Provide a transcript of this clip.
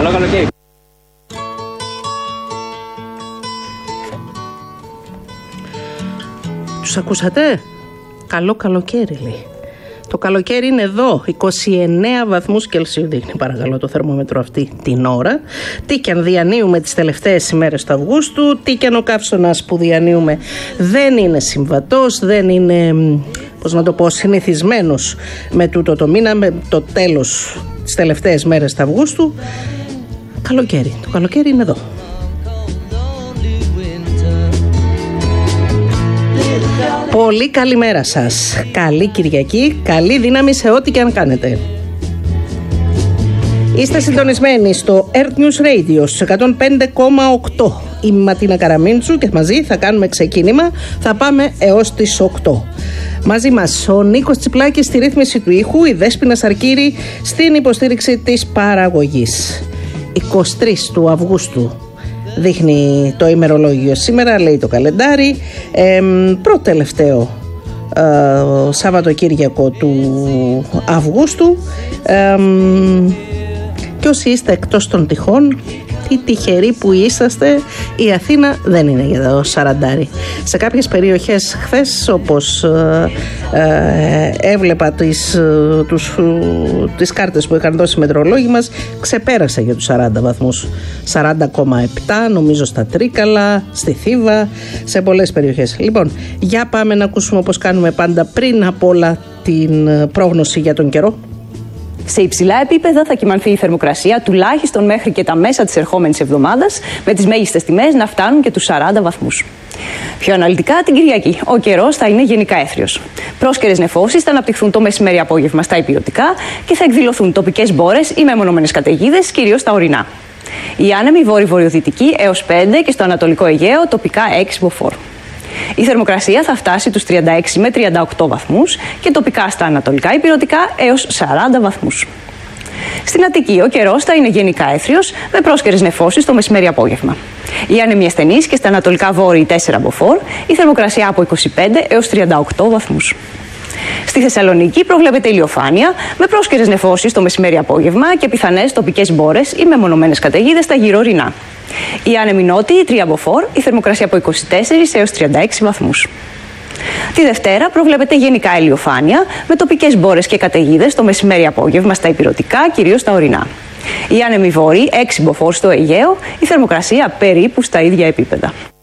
Καλό καλοκαίρι. Τους ακούσατε? Καλό καλοκαίρι λέει. Το καλοκαίρι είναι εδώ, 29 βαθμούς Κελσίου δείχνει παρακαλώ το θερμόμετρο αυτή την ώρα. Τι και αν διανύουμε τις τελευταίες ημέρες του Αυγούστου, τι και αν ο καύσωνας που διανύουμε δεν είναι συμβατός, δεν είναι, πώς να το πω, συνηθισμένος με τούτο το μήνα, με το τέλος τις τελευταίες μέρες του Αυγούστου. Καλοκαίρι, το καλοκαίρι είναι εδώ. Πολύ καλημέρα σας. Καλή Κυριακή, καλή δύναμη σε ό,τι και αν κάνετε. Είστε συντονισμένοι στο Earth News Radio στους 105,8. Είμαι η Ματίνα Καραμίντσου και μαζί θα κάνουμε ξεκίνημα. Θα πάμε έως τις 8. Μαζί μας ο Νίκος Τσιπλάκης στη ρύθμιση του ήχου, η Δέσποινα Σαρκύρη στην υποστήριξη της παραγωγής. 23 του Αυγούστου δείχνει το ημερολόγιο σήμερα, λέει το καλεντάρι, προτελευταίο Σαββατοκύριακο του Αυγούστου, και όσοι είστε εκτός των τυχών, τι τυχεροί που είσαστε, η Αθήνα δεν είναι για το σαραντάρι. Σε κάποιες περιοχές χθες, όπως έβλεπα τις κάρτες που είχαν δώσει οι μετρολόγοι μας, ξεπέρασε για τους 40 βαθμούς. 40,7 νομίζω στα Τρίκαλα, στη Θήβα, σε πολλές περιοχές. Λοιπόν, για πάμε να ακούσουμε, όπως κάνουμε πάντα, πριν απ' όλα την πρόγνωση για τον καιρό. Σε υψηλά επίπεδα θα κυμανθεί η θερμοκρασία τουλάχιστον μέχρι και τα μέσα της ερχόμενης εβδομάδας, με τις μέγιστες τιμές να φτάνουν και τους 40 βαθμούς. Πιο αναλυτικά την Κυριακή, ο καιρός θα είναι γενικά έθριος. Πρόσκαιρες νεφώσεις θα αναπτυχθούν το μεσημέρι-απόγευμα στα ηπειρωτικά και θα εκδηλωθούν τοπικές μπόρες ή μεμονωμένες καταιγίδες, κυρίως στα ορεινά. Οι άνεμοι βόρειο-βορειοδυτικοί έως 5 και στο Ανατολικό Αιγαίο τοπικά 6 μποφόρ. Η θερμοκρασία θα φτάσει τους 36 με 38 βαθμούς και τοπικά στα ανατολικά ηπειρωτικά έως 40 βαθμούς. Στην Αττική ο καιρός θα είναι γενικά έθριος με πρόσκαιρες νεφώσεις το μεσημέρι-απόγευμα. Οι άνεμοι ασθενείς και στα ανατολικά βόρειοι 4 μποφόρ, η θερμοκρασία από 25 έως 38 βαθμούς. Στη Θεσσαλονίκη προβλέπεται ηλιοφάνεια με πρόσκαιρες νεφώσεις το μεσημέρι-απόγευμα και πιθανές τοπικές μπόρες ή μεμονωμένες καταιγίδες στα γύρω ορεινά. Οι άνεμοι νότιοι 3 μποφόρ, η θερμοκρασία από 24 έως 36 βαθμούς. Τη Δευτέρα προβλέπεται γενικά ηλιοφάνεια με τοπικές μπόρες και καταιγίδες το μεσημέρι-απόγευμα στα ηπειρωτικά, κυρίως στα ορεινά. Οι άνεμοι βόρειοι 6 μποφόρ στο Αιγαίο, η θερμοκρασία περίπου στα ίδια επίπεδα.